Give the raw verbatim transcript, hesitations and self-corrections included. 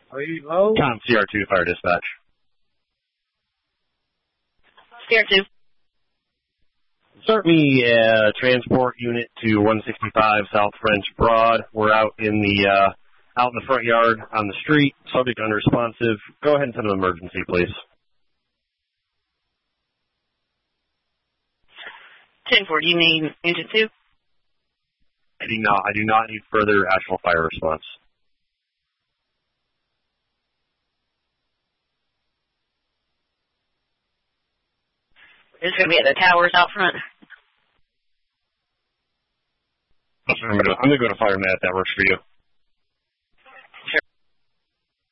Reload. Com C R two Fire Dispatch. C R two. Start me uh, transport unit to one sixty-five South French Broad. We're out in the uh, out in the front yard on the street. Subject unresponsive. Go ahead and send an emergency, please. ten four, do you need engine two? I do not. I do not need further actual fire response. It's going to be at the towers out front. I'm going to go to Fire Mat if that works for you.